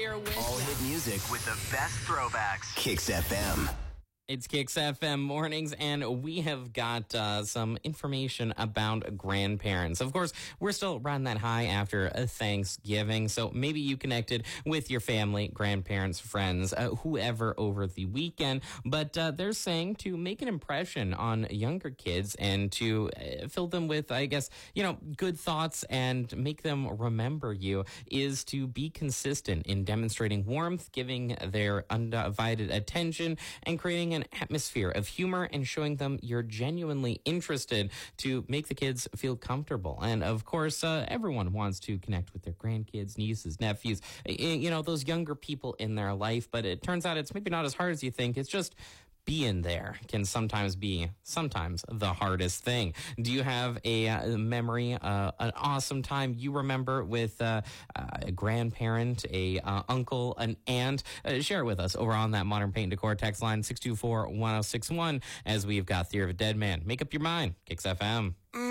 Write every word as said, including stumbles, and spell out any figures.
here with All hit music with the best throwbacks. Kicks F M. It's Kicks F M Mornings, and we have got uh, some information about grandparents. Of course, we're still riding that high after a Thanksgiving, so maybe you connected with your family, grandparents, friends, uh, whoever over the weekend, but uh, they're saying to make an impression on younger kids and to uh, fill them with, I guess, you know, good thoughts and make them remember you is to be consistent in demonstrating warmth, giving their undivided attention, and creating an atmosphere of humor and showing them you're genuinely interested to make the kids feel comfortable. And of course, uh, everyone wants to connect with their grandkids, nieces, nephews, you know, those younger people in their life. But it turns out it's maybe not as hard as you think. It's just being there can sometimes be sometimes the hardest thing. Do you have a, uh memory, uh, an awesome time you remember with uh, uh, a grandparent, a uh, uncle, an aunt? Uh, share it with us over on that Modern Paint and Decor text line six two four, one oh six one as we've got Theory of a Dead Man. Make up your mind. Kicks F M. Mm.